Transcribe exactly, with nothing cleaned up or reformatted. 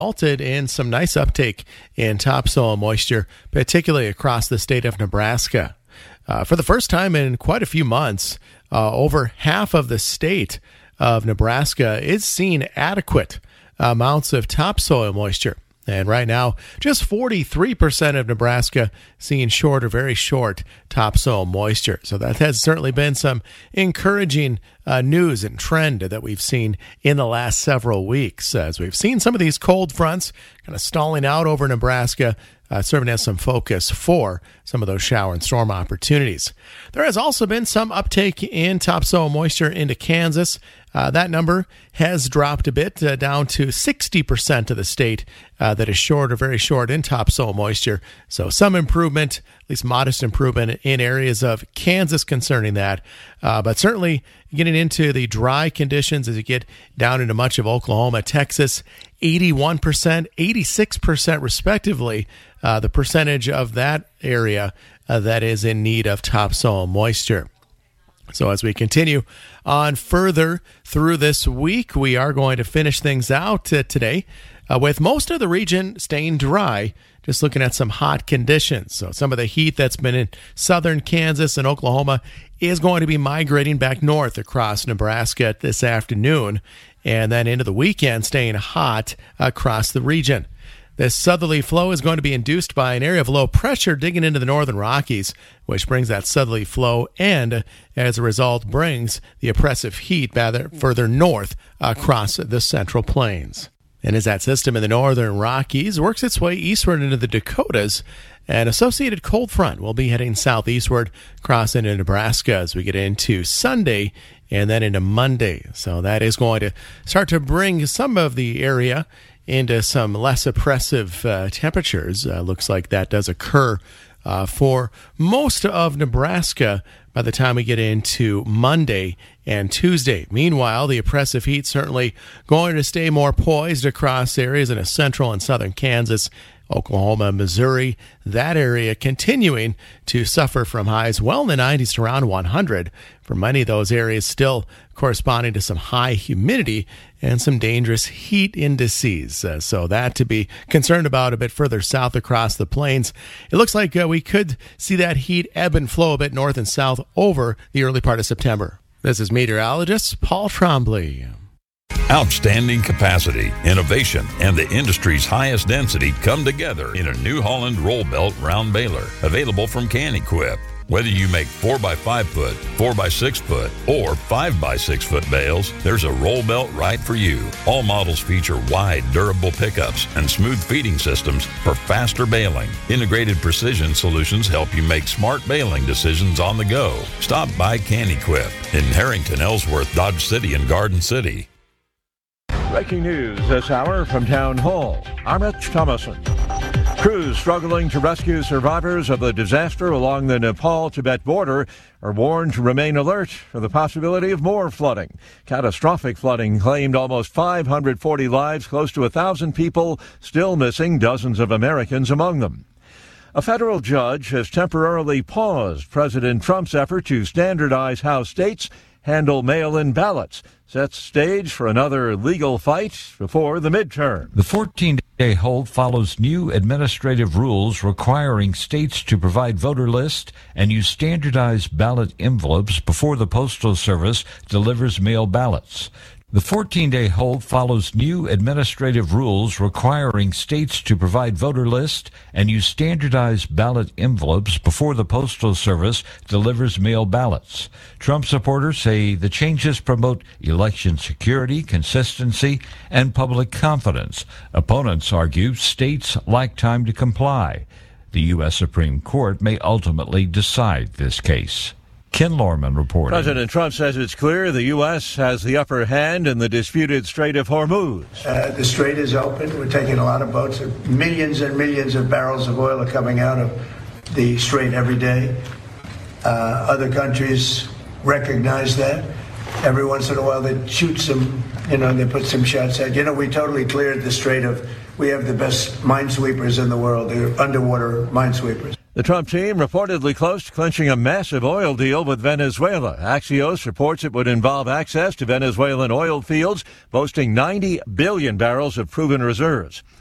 resulted in some nice uptake in topsoil moisture, particularly across the state of Nebraska. Uh, for the first time in quite a few months, uh, over half of the state of Nebraska is seeing adequate amounts of topsoil moisture. And right now, just forty-three percent of Nebraska seeing short or very short topsoil moisture. So that has certainly been some encouraging uh, news and trend that we've seen in the last several weeks, as we've seen some of these cold fronts kind of stalling out over Nebraska, uh, serving as some focus for some of those shower and storm opportunities. There has also been some uptake in topsoil moisture into Kansas. Uh, that number has dropped a bit uh, down to sixty percent of the state uh, that is short or very short in topsoil moisture. So some improvement, at least modest improvement in areas of Kansas concerning that. Uh, but certainly getting into the dry conditions as you get down into much of Oklahoma, Texas, eighty-one percent, eighty-six percent respectively, uh, the percentage of that area uh, that is in need of topsoil moisture. So as we continue on further through this week, we are going to finish things out uh, today uh, with most of the region staying dry, just looking at some hot conditions. So some of the heat that's been in southern Kansas and Oklahoma is going to be migrating back north across Nebraska this afternoon, and then into the weekend staying hot across the region. This southerly flow is going to be induced by an area of low pressure digging into the northern Rockies, which brings that southerly flow and, as a result, brings the oppressive heat further north across the central plains. And as that system in the northern Rockies works its way eastward into the Dakotas, an associated cold front will be heading southeastward across into Nebraska as we get into Sunday and then into Monday. So that is going to start to bring some of the area into some less oppressive uh, temperatures. Uh, looks like that does occur uh, for most of Nebraska by the time we get into Monday and Tuesday. Meanwhile, the oppressive heat certainly going to stay more poised across areas in central and southern Kansas, Oklahoma, Missouri, that area continuing to suffer from highs well in the nineties to around one hundred. For many of those areas still corresponding to some high humidity and some dangerous heat indices. Uh, so that to be concerned about a bit further south across the plains. It looks like uh, we could see that heat ebb and flow a bit north and south over the early part of September. This is meteorologist Paul Trombley. Outstanding capacity, innovation, and the industry's highest density come together in a New Holland roll belt round baler, available from Can-Equip. Whether you make four by five foot, four by six foot, or five by six foot bales, there's a roll belt right for you. All models feature wide, durable pickups and smooth feeding systems for faster baling. Integrated precision solutions help you make smart baling decisions on the go. Stop by Can-Equip in Harrington, Ellsworth, Dodge City, and Garden City. Breaking news this hour from Town Hall. I'm Rich Thomason. Crews struggling to rescue survivors of the disaster along the Nepal-Tibet border are warned to remain alert for the possibility of more flooding. Catastrophic flooding claimed almost five hundred forty lives, close to one thousand people still missing, dozens of Americans among them. A federal judge has temporarily paused President Trump's effort to standardize how states handle mail-in ballots. Sets stage for another legal fight before the midterm. The fourteen-day hold follows new administrative rules requiring states to provide voter lists and use standardized ballot envelopes before the Postal Service delivers mail ballots. The fourteen-day hold follows new administrative rules requiring states to provide voter lists and use standardized ballot envelopes before the Postal Service delivers mail ballots. Trump supporters say the changes promote election security, consistency, and public confidence. Opponents argue states lack time to comply. The U S Supreme Court may ultimately decide this case. Ken Lorman reporting. President Trump says it's clear the U S has the upper hand in the disputed Strait of Hormuz. Uh, the strait is open. We're taking a lot of boats. Millions and millions of barrels of oil are coming out of the strait every day. Uh, other countries recognize that. Every once in a while they shoot some, you know, they put some shots out. You know, we totally cleared the Strait of, we have the best minesweepers in the world. They're underwater minesweepers. The Trump team reportedly close to clinching a massive oil deal with Venezuela. Axios reports it would involve access to Venezuelan oil fields, boasting ninety billion barrels of proven reserves.